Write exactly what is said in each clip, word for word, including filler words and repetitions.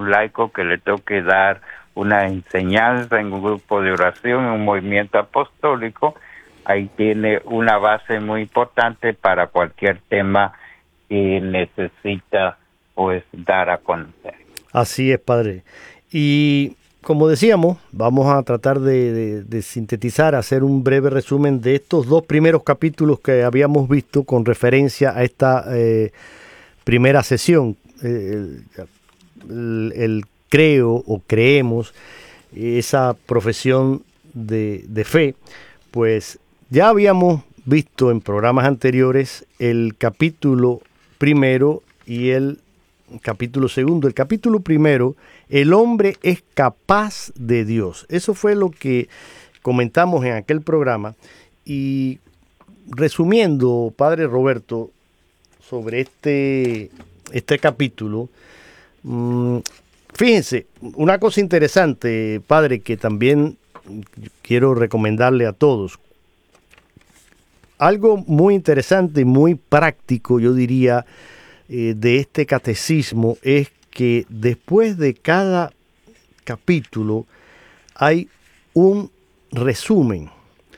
un laico que le toque dar una enseñanza en un grupo de oración, en un movimiento apostólico, ahí tiene una base muy importante para cualquier tema que necesita pues dar a conocer. Así es, padre. Y como decíamos, vamos a tratar de, de, de sintetizar, hacer un breve resumen de estos dos primeros capítulos que habíamos visto con referencia a esta eh, primera sesión. Eh, el, el creo o creemos, esa profesión de, de fe, pues ya habíamos visto en programas anteriores el capítulo primero y el capítulo segundo. El capítulo primero, el hombre es capaz de Dios. Eso fue lo que comentamos en aquel programa. Y resumiendo, padre Roberto, sobre este, este capítulo, mmm, fíjense, una cosa interesante, padre, que también quiero recomendarle a todos. Algo muy interesante y muy práctico, yo diría, eh, de este catecismo es que después de cada capítulo hay un resumen.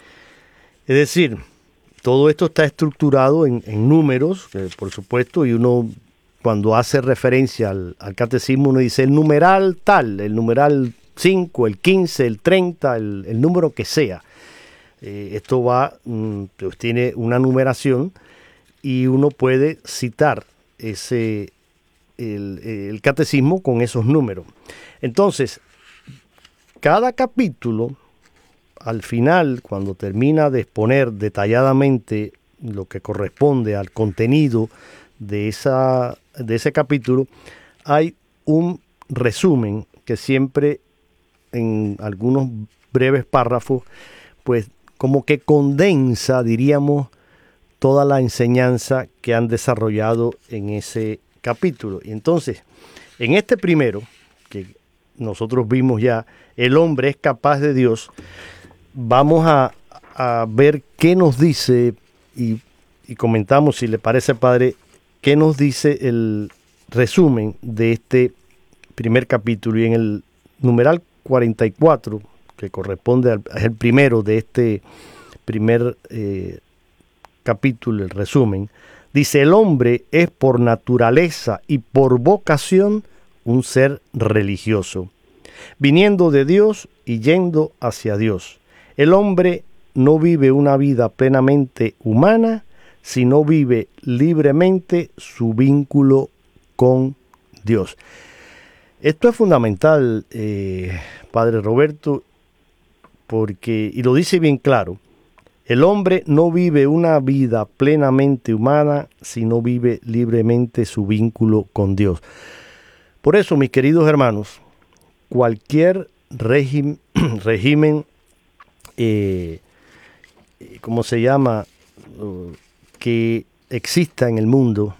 Es decir, todo esto está estructurado en, en números, eh, por supuesto, y uno cuando hace referencia al, al catecismo, uno dice el numeral tal, el numeral cinco, el quince, el treinta, el, el número que sea. Eh, esto va, pues tiene una numeración y uno puede citar ese el, el catecismo con esos números. Entonces, cada capítulo, al final, cuando termina de exponer detalladamente lo que corresponde al contenido de, esa, de ese capítulo, hay un resumen que siempre en algunos breves párrafos, pues como que condensa, diríamos, toda la enseñanza que han desarrollado en ese capítulo. Y entonces, en este primero, que nosotros vimos ya, el hombre es capaz de Dios, vamos a, a ver qué nos dice, y, y comentamos, si le parece, padre, qué nos dice el resumen de este primer capítulo. Y en el numeral cuarenta y cuatro, que corresponde al, al primero de este primer eh, capítulo, el resumen, dice: el hombre es por naturaleza y por vocación un ser religioso, viniendo de Dios y yendo hacia Dios. El hombre no vive una vida plenamente humana, sino vive libremente su vínculo con Dios. Esto es fundamental, eh, padre Roberto, porque, y lo dice bien claro, el hombre no vive una vida plenamente humana, sino vive libremente su vínculo con Dios. Por eso, mis queridos hermanos, cualquier régimen, régimen eh, ¿cómo se llama?, uh, que exista en el mundo,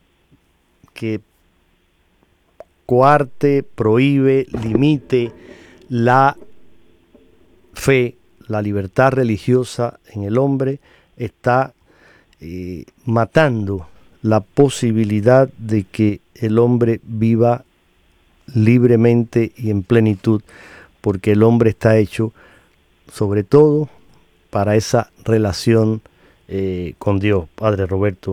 que coarte, prohíbe, limite la fe, la libertad religiosa en el hombre, está eh, matando la posibilidad de que el hombre viva libremente y en plenitud, porque el hombre está hecho sobre todo para esa relación eh, con Dios, padre Roberto.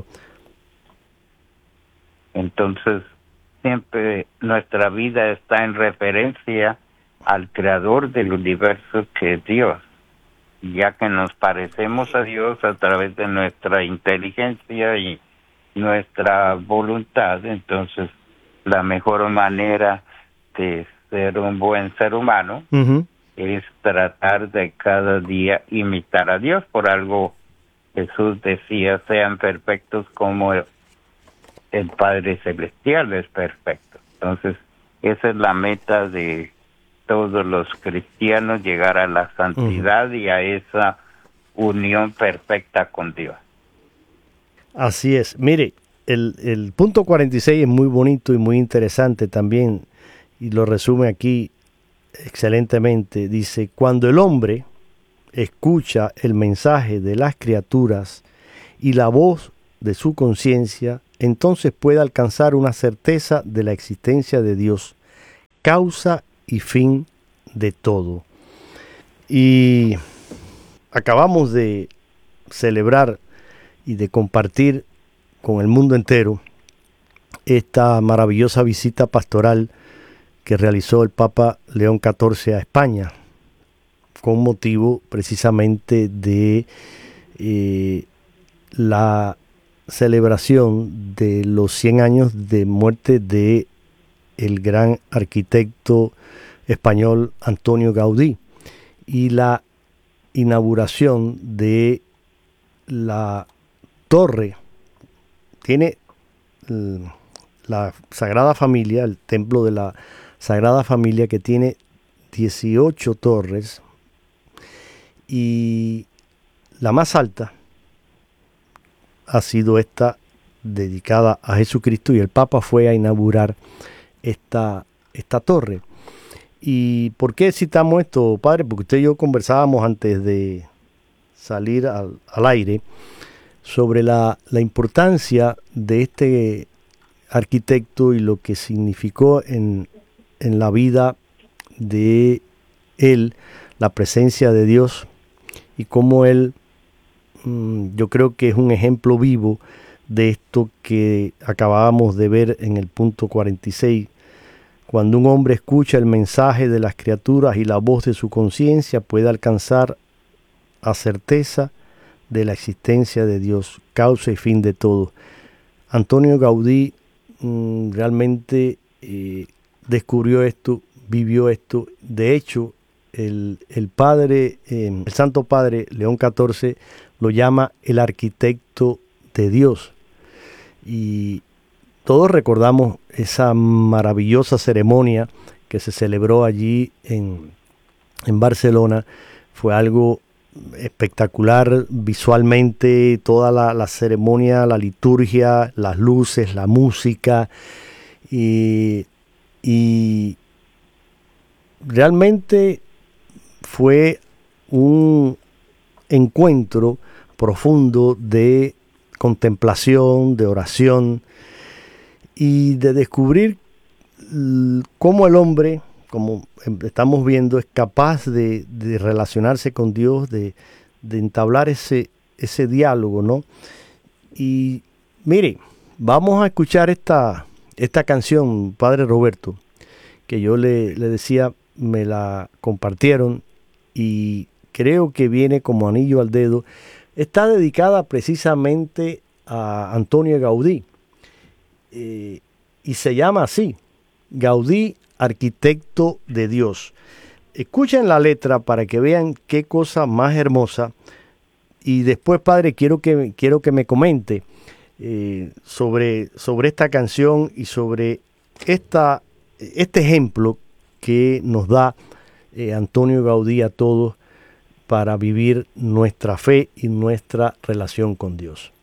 Entonces, siempre nuestra vida está en referencia al creador del universo, que es Dios, ya que nos parecemos a Dios a través de nuestra inteligencia y nuestra voluntad. Entonces, la mejor manera de ser un buen ser humano uh-huh. es tratar de cada día imitar a Dios. Por algo Jesús decía: sean perfectos como el Padre Celestial es perfecto. Entonces, esa es la meta de todos los cristianos, llegar a la santidad uh-huh. y a esa unión perfecta con Dios. Así es. Mire, el, el punto cuarenta y seis es muy bonito y muy interesante también, y lo resume aquí excelentemente. Dice: cuando el hombre escucha el mensaje de las criaturas y la voz de su conciencia, entonces puede alcanzar una certeza de la existencia de Dios, causa y fin de todo. Y acabamos de celebrar y de compartir con el mundo entero esta maravillosa visita pastoral que realizó el Papa León catorce a España, con motivo precisamente de eh, la celebración de los cien años de muerte de el gran arquitecto español Antonio Gaudí y la inauguración de la torre. Tiene la Sagrada Familia, el templo de la Sagrada Familia, que tiene dieciocho torres, y la más alta ha sido esta dedicada a Jesucristo, y el Papa fue a inaugurar esta, esta torre. ¿Y por qué citamos esto, padre? Porque usted y yo conversábamos antes de salir al, al aire sobre la, la importancia de este arquitecto y lo que significó en, en la vida de él, la presencia de Dios, y cómo él, mmm, yo creo que es un ejemplo vivo de esto que acabábamos de ver en el punto cuarenta y seis. Cuando un hombre escucha el mensaje de las criaturas y la voz de su conciencia, puede alcanzar a certeza de la existencia de Dios, causa y fin de todo. Antonio Gaudí mmm, realmente eh, descubrió esto, vivió esto. De hecho, el, el padre, eh, el Santo Padre León catorce lo llama el arquitecto de Dios. Y todos recordamos esa maravillosa ceremonia que se celebró allí en, en Barcelona. Fue algo espectacular visualmente, toda la, la ceremonia, la liturgia, las luces, la música, y, y realmente fue un encuentro profundo de contemplación, de oración, y de descubrir cómo el hombre, como estamos viendo, es capaz de, de relacionarse con Dios, de, de entablar ese, ese diálogo, ¿no? Y mire, vamos a escuchar esta, esta canción, Padre Roberto, que yo le, le decía, me la compartieron y creo que viene como anillo al dedo. Está dedicada precisamente a Antonio Gaudí. Eh, y se llama así, Gaudí, arquitecto de Dios. Escuchen la letra para que vean qué cosa más hermosa, y después, padre, quiero que, quiero que me comente eh, sobre, sobre esta canción y sobre esta, este ejemplo que nos da eh, Antonio Gaudí a todos para vivir nuestra fe y nuestra relación con Dios.